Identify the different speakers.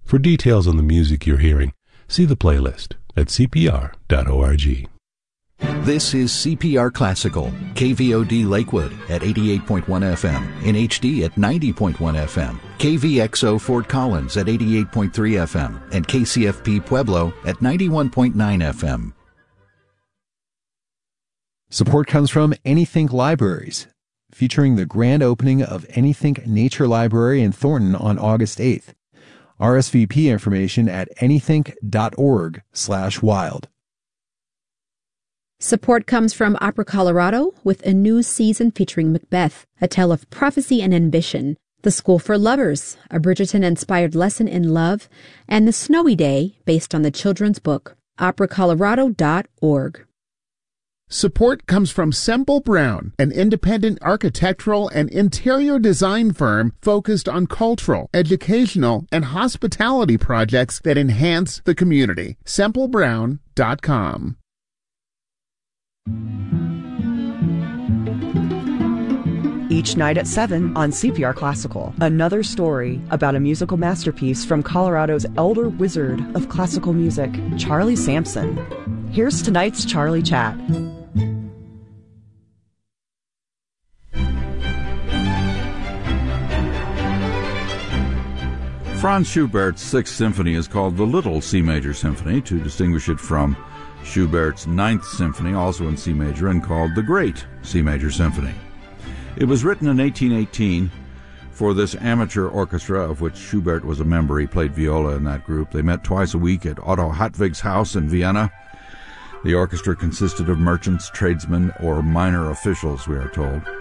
Speaker 1: For details on the music you're hearing, see the playlist at cpr.org.
Speaker 2: This is CPR Classical, KVOD Lakewood at 88.1 FM, in HD at 90.1 FM, KVXO Fort Collins at 88.3 FM, and KCFP Pueblo at 91.9 FM.
Speaker 3: Support comes from Anythink Libraries, featuring the grand opening of Anythink Nature Library in Thornton on August 8th. RSVP information at anythink.org/wild.
Speaker 4: Support comes from Opera Colorado with a new season featuring Macbeth, a tale of prophecy and ambition, The School for Lovers, a Bridgerton-inspired lesson in love, and The Snowy Day, based on the children's book. operacolorado.org.
Speaker 5: Support comes from Semple Brown, an independent architectural and interior design firm focused on cultural, educational, and hospitality projects that enhance the community. SempleBrown.com.
Speaker 6: Each night at 7 on CPR Classical, another story about a musical masterpiece from Colorado's elder wizard of classical music, Charlie Sampson. Here's tonight's Charlie Chat.
Speaker 7: Franz Schubert's Sixth Symphony is called the Little C Major Symphony to distinguish it from Schubert's Ninth Symphony, also in C Major, and called the Great C Major Symphony. It was written in 1818 for this amateur orchestra, of which Schubert was a member. He played viola in that group. They met twice a week at Otto Hartwig's house in Vienna. The orchestra consisted of merchants, tradesmen, or minor officials, we are told.